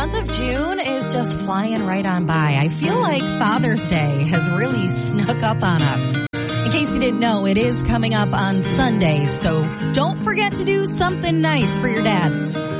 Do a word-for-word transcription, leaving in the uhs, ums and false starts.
month of June is just flying right on by. I feel like Father's Day has really snuck up on us. In case you didn't know, it is coming up on Sunday, so don't forget to do something nice for your dad.